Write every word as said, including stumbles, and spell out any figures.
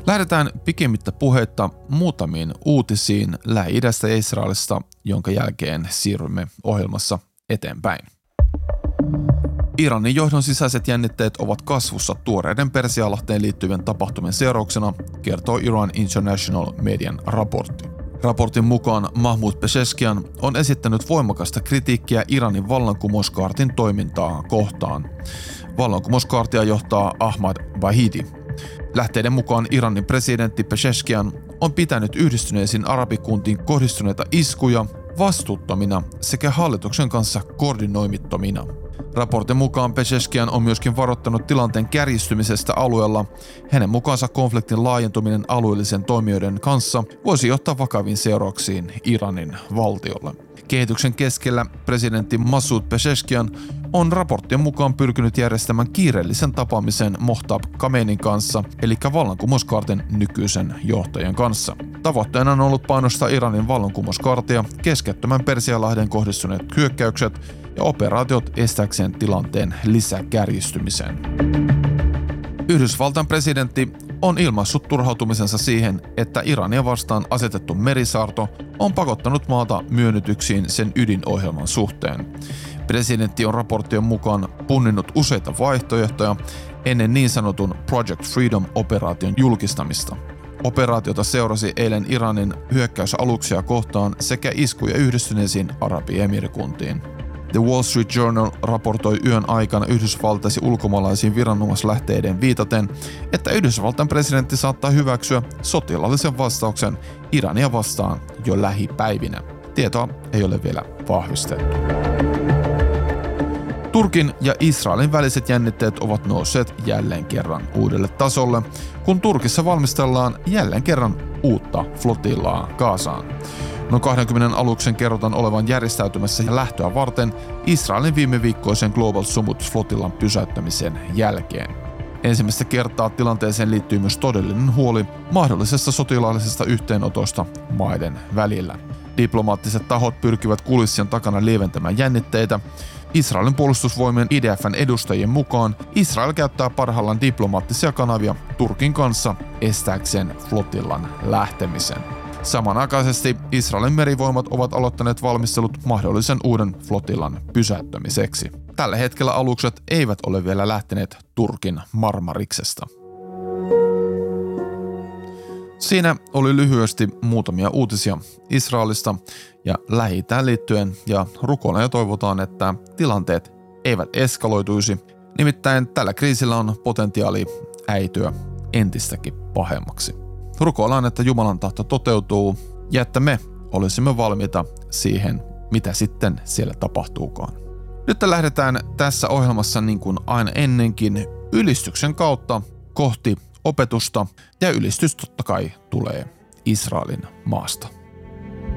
Lähdetään pikemmittä puhetta muutamiin uutisiin Lähi-idästä ja Israelista, jonka jälkeen siirrymme ohjelmassa eteenpäin. Iranin johdon sisäiset jännitteet ovat kasvussa tuoreiden Persialahteen liittyvien tapahtumien seurauksena, kertoo Iran International Median raportti. Raportin mukaan Mahmoud Pezeshkian on esittänyt voimakasta kritiikkiä Iranin vallankumouskaartin toimintaa kohtaan. Vallankumouskaartia johtaa Ahmad Vahidi. Lähteiden mukaan Iranin presidentti Pezeshkian on pitänyt yhdistyneisiin arabikuntiin kohdistuneita iskuja vastuuttomina sekä hallituksen kanssa koordinoimittomina. Raportin mukaan Pezeshkian on myöskin varoittanut tilanteen kärjistymisestä alueella. Hänen mukaansa konfliktin laajentuminen alueellisen toimijoiden kanssa voisi johtaa vakaviin seurauksiin Iranin valtiolle. Kehityksen keskellä presidentti Masoud Pezeshkian on raporttien mukaan pyrkinyt järjestämään kiireellisen tapaamisen Mohtab Khamenein kanssa, eli vallankumouskaartin nykyisen johtajan kanssa. Tavoitteena on ollut painostaa Iranin vallankumouskaartia keskeyttämään Persialahden kohdistuneet hyökkäykset ja operaatiot estääkseen tilanteen lisäkärjistymisen. Yhdysvaltain presidentti on ilmaissut turhautumisensa siihen, että Irania vastaan asetettu merisaarto on pakottanut maata myönnytyksiin sen ydinohjelman suhteen. Presidentti on raporttien mukaan punninnut useita vaihtoehtoja ennen niin sanotun Project Freedom-operaation julkistamista. Operaatiota seurasi eilen Iranin hyökkäysaluksia kohtaan sekä iskuja yhdistyneisiin Arabiemiirikuntiin. The Wall Street Journal raportoi yön aikana yhdysvaltaisiin ulkomaalaisiin viranomaislähteiden viitaten, että Yhdysvaltain presidentti saattaa hyväksyä sotilaallisen vastauksen Irania vastaan jo lähipäivinä. Tietoa ei ole vielä vahvistettu. Turkin ja Israelin väliset jännitteet ovat nousseet jälleen kerran uudelle tasolle, kun Turkissa valmistellaan jälleen kerran uutta flotillaa Gazaan. Noin kaksikymmentä aluksen kerrotaan olevan järjestäytymässä lähtöä varten Israelin viime viikkoisen Global Summit-flotillan pysäyttämisen jälkeen. Ensimmäistä kertaa tilanteeseen liittyy myös todellinen huoli mahdollisesta sotilaallisesta yhteenotosta maiden välillä. Diplomaattiset tahot pyrkivät kulissien takana lieventämään jännitteitä. Israelin puolustusvoimien I D F:n edustajien mukaan Israel käyttää parhaillaan diplomaattisia kanavia Turkin kanssa estääkseen flotillan lähtemisen. Samanaikaisesti Israelin merivoimat ovat aloittaneet valmistelut mahdollisen uuden flotillan pysäyttämiseksi. Tällä hetkellä alukset eivät ole vielä lähteneet Turkin Marmariksesta. Siinä oli lyhyesti muutamia uutisia Israelista ja Lähi-itään liittyen ja rukoillaan ja toivotaan, että tilanteet eivät eskaloituisi. Nimittäin tällä kriisillä on potentiaali äityä entistäkin pahemmaksi. Rukoillaan, että Jumalan tahto toteutuu ja että me olisimme valmiita siihen, mitä sitten siellä tapahtuukaan. Nyt lähdetään tässä ohjelmassa niin kuin aina ennenkin ylistyksen kautta kohti opetusta ja ylistys totta kai tulee Israelin maasta.